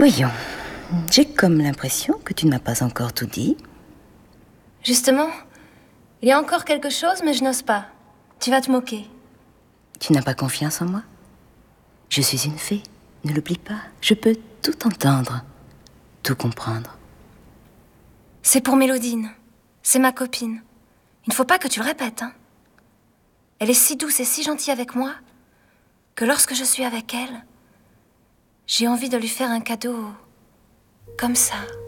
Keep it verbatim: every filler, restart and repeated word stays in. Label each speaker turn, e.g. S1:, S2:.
S1: Voyons, j'ai comme l'impression que tu ne m'as pas encore tout dit.
S2: Justement, il y a encore quelque chose, mais je n'ose pas. Tu vas te moquer.
S1: Tu n'as pas confiance en moi? Je suis une fée, ne l'oublie pas. Je peux tout entendre, tout comprendre.
S2: C'est pour Mélodine. C'est ma copine. Il ne faut pas que tu le répètes, hein. Elle est si douce et si gentille avec moi que lorsque je suis avec elle, j'ai envie de lui faire un cadeau comme ça.